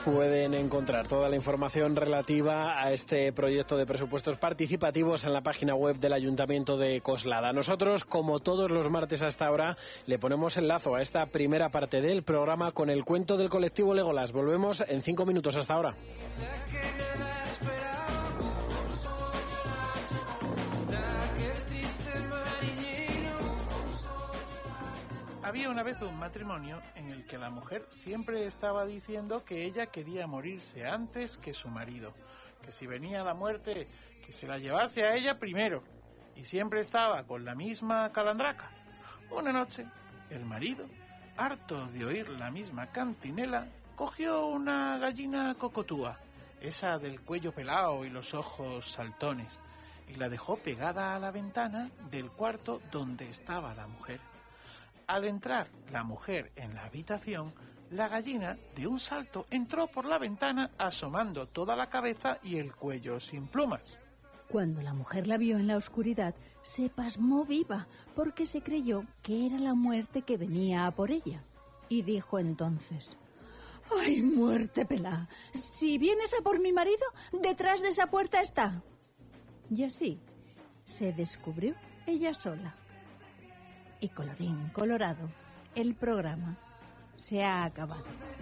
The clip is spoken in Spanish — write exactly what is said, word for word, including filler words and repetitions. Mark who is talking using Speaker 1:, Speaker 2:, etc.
Speaker 1: pueden encontrar toda la información relativa a este proyecto de presupuestos participativos en la página web del Ayuntamiento de Coslada. Nosotros, como todos los martes hasta ahora, le ponemos el lazo a esta primera parte del programa con el cuento del colectivo Legolas. Volvemos en cinco minutos. Hasta ahora.
Speaker 2: Había una vez un matrimonio en el que la mujer siempre estaba diciendo que ella quería morirse antes que su marido, que si venía la muerte, que se la llevase a ella primero, y siempre estaba con la misma calandraca. Una noche, el marido, harto de oír la misma cantinela, cogió una gallina cocotúa, esa del cuello pelado y los ojos saltones, y la dejó pegada a la ventana del cuarto donde estaba la mujer. Al entrar la mujer en la habitación, la gallina, de un salto, entró por la ventana asomando toda la cabeza y el cuello sin plumas.
Speaker 3: Cuando la mujer la vio en la oscuridad, se pasmó viva, porque se creyó que era la muerte que venía a por ella. Y dijo entonces: ¡ay, muerte pelá! Si vienes a por mi marido, detrás de esa puerta está. Y así se descubrió ella sola. Y colorín colorado, el programa se ha acabado.